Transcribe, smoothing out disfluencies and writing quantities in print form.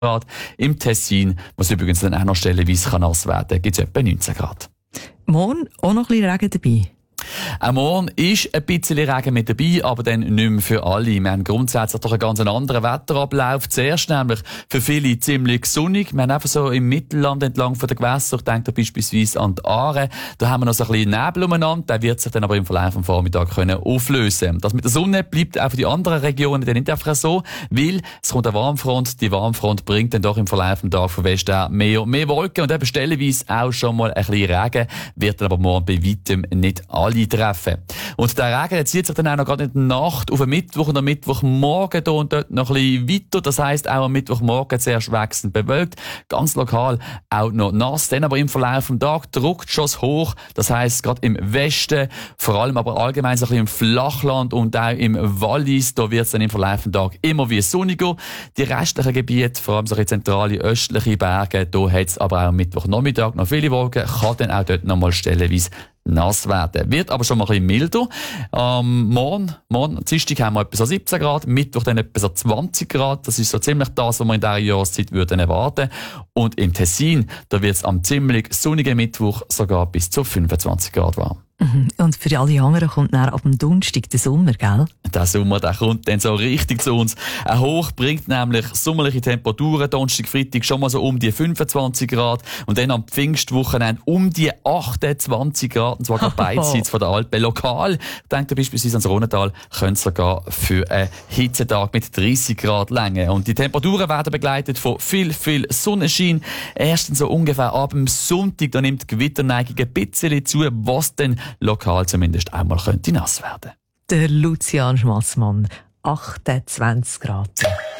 Grad. Im Tessin muss übrigens dann auch noch stellenweise nass werden. Gibt es etwa 19 Grad. Morgen auch noch ein bisschen Regen dabei. Auch morgen ist ein bisschen Regen mit dabei, aber dann nicht mehr für alle. Wir haben grundsätzlich doch einen ganz anderen Wetterablauf. Zuerst nämlich für viele ziemlich sonnig. Wir haben einfach so im Mittelland entlang von den Gewässern, ich denke da beispielsweise an die Aare, da haben wir noch so ein bisschen Nebel umeinander, der wird sich dann aber im Verlauf des Vormittags auflösen. Das mit der Sonne bleibt auch für die anderen Regionen dann nicht einfach so, weil es kommt eine Warmfront. Die Warmfront bringt dann doch im Verlauf des Tages von Westen her mehr Wolken und eben stellenweise auch schon mal ein bisschen Regen, wird dann aber morgen bei weitem nicht alle treffen. Und der Regen zieht sich dann auch noch gerade in der Nacht auf den Mittwoch und am Mittwochmorgen hier und dort noch ein bisschen weiter. Das heisst, auch am Mittwochmorgen zuerst wechselnd bewölkt, ganz lokal auch noch nass. Dann aber im Verlauf des Tages drückt schon hoch. Das heisst, gerade im Westen, vor allem aber allgemein so ein bisschen im Flachland und auch im Wallis, da wird es dann im Verlauf des Tages immer wie sonniger. Die restlichen Gebiete, vor allem so zentrale östliche Berge, da hat es aber auch am Mittwochnachmittag noch viele Wolken, kann dann auch dort nochmal stellenweise nass werden. Wird aber schon mal ein bisschen milder. Morgen, Dienstag haben wir etwa so 17 Grad, Mittwoch dann etwa so 20 Grad. Das ist so ziemlich das, was wir in dieser Jahreszeit würden erwarten. Und im Tessin, da wird es am ziemlich sonnigen Mittwoch sogar bis zu 25 Grad warm. Und für alle anderen kommt dann ab dem Donnerstag der Sommer, gell? Der Sommer, der kommt dann so richtig zu uns. Ein Hoch bringt nämlich sommerliche Temperaturen, Donnerstag, Freitag schon mal so um die 25 Grad und dann am Pfingstwochenende um die 28 Grad, und zwar gerade beidseits von der Alpen. Lokal, denkt ihr beispielsweise ans Rhontal, könnte es sogar für einen Hitzetag mit 30 Grad Länge. Und die Temperaturen werden begleitet von viel Sonnenschein. Erstens so ungefähr ab dem Sonntag, da nimmt die Gewitterneigung ein bisschen zu, was dann lokal zumindest einmal könnte nass werden. Der Lucian Schmassmann, 28 Grad.